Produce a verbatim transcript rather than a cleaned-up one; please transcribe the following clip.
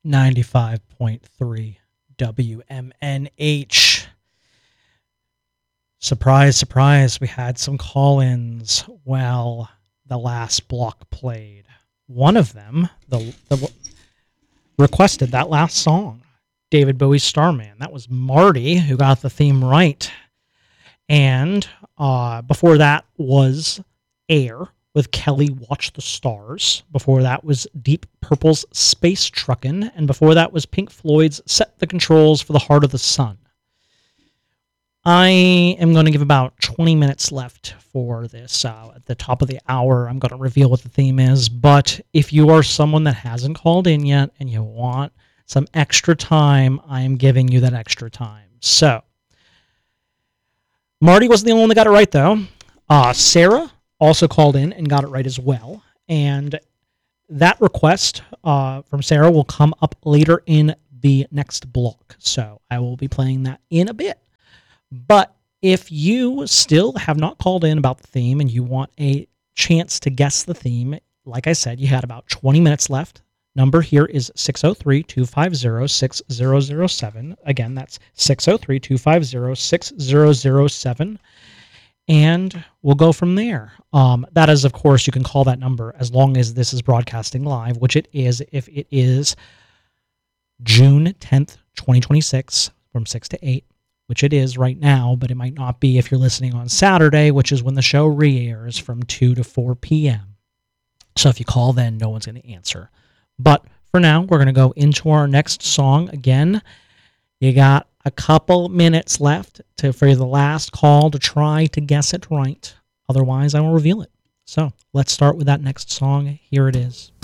ninety-five point three W M N H. Surprise, surprise, we had some call-ins while the last block played. One of them, the, the requested that last song, David Bowie's Starman. That was Marty who got the theme right. And uh, before that was Air with Kelly Watch the Stars. Before that was Deep Purple's Space Truckin'. And before that was Pink Floyd's Set the Controls for the Heart of the Sun. I am going to give about twenty minutes left for this. Uh, at the top of the hour, I'm going to reveal what the theme is. But if you are someone that hasn't called in yet and you want some extra time, I am giving you that extra time. So, Marty wasn't the only one that got it right, though. Uh, Sarah also called in and got it right as well. And that request uh, from Sarah will come up later in the next block. So, I will be playing that in a bit. But if you still have not called in about the theme and you want a chance to guess the theme, like I said, you had about twenty minutes left. Number here is six oh three, two five oh, six oh oh seven. Again, that's six oh three, two five oh, six oh oh seven. And we'll go from there. Um, that is, of course, you can call that number as long as this is broadcasting live, which it is if it is June tenth, twenty twenty-six from six to eight. Which it is right now, but it might not be if you're listening on Saturday, which is when the show re-airs from two to four p.m. So if you call then, no one's going to answer. But for now, we're going to go into our next song. Again, you got a couple minutes left to for the last call to try to guess it right. Otherwise, I will reveal it. So let's start with that next song. Here it is.